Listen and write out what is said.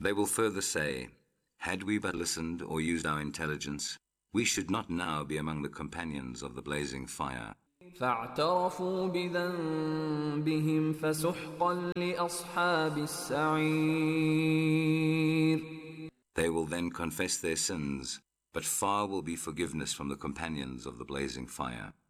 They will further say, had we but listened or used our intelligence, we should not now be among the companions of the blazing fire. فاعترفوا بذنبهم فسحقا لأصحاب السعير. They will then confess their sins, but far will be forgiveness from the companions of the blazing fire.